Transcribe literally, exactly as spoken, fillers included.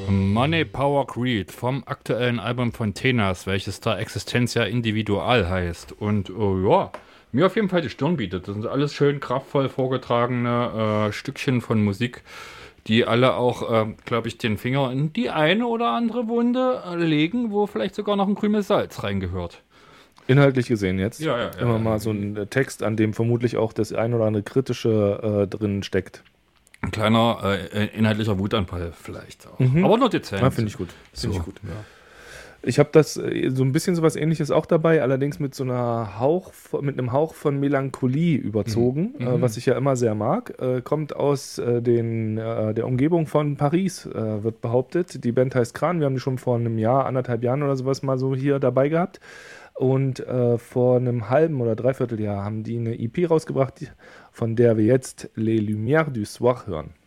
Money, Power, Greed vom aktuellen Album von Tenas, welches da Existentia Individual heißt. Und oh, ja, mir auf jeden Fall die Stirn bietet. Das sind alles schön kraftvoll vorgetragene äh, Stückchen von Musik, die alle auch, äh, glaube ich, den Finger in die eine oder andere Wunde äh, legen, wo vielleicht sogar noch ein Krümel Salz reingehört. Inhaltlich gesehen jetzt. Ja, ja, ja. Immer mal so ein Text, an dem vermutlich auch das ein oder andere Kritische äh, drin steckt. Ein kleiner äh, inhaltlicher Wutanfall vielleicht auch. Mhm. Aber nur dezent. Ja, finde ich gut. Finde So, ich gut. ja. Ich habe das äh, so ein bisschen sowas Ähnliches auch dabei, allerdings mit so einer Hauch, mit einem Hauch von Melancholie überzogen, Mhm. äh, was ich ja immer sehr mag. Äh, kommt aus äh, den, äh, der Umgebung von Paris, äh, wird behauptet. Die Band heißt Kran. Wir haben die schon vor einem Jahr, anderthalb Jahren oder sowas mal so hier dabei gehabt. Und äh, vor einem halben oder dreiviertel Jahr haben die eine E P rausgebracht, die, von der wir jetzt Les Lumières du Soir hören.